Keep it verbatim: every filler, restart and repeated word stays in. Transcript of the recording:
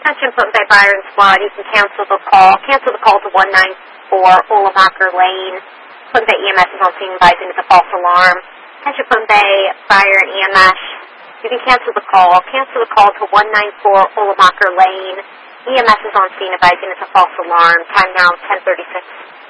Attention Foot Bay Fire and Squad, you can cancel the call. Cancel the call to one nine four Olavacher Lane. Foot Bay E M S is on scene advising it's a false alarm. Attention Foot Bay Fire and E M S, you can cancel the call. Cancel the call to one nine four Olavacher Lane. E M S is on scene advising it's a false alarm. Time now ten thirty-six.